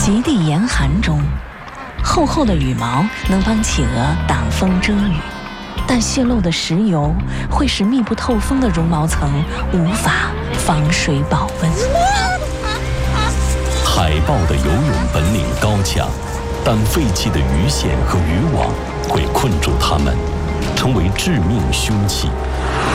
极地严寒中，厚厚的羽毛能帮企鹅挡风遮雨，但泄漏的石油会使密不透风的绒毛层无法防水保温。 海豹的游泳本领高强，但废弃的鱼线和渔网会困住它们，成为致命凶器。